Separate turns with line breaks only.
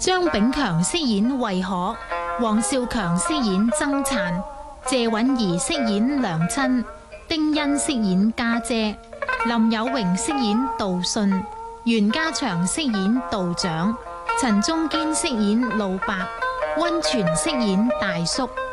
張炳強飾演惠可，黃少強飾演曾燦，謝韻儀飾演娘親，丁欣飾演家姐，林有榮飾演道信，袁家祥飾演道長，陳中堅飾演老伯，溫泉飾演大叔。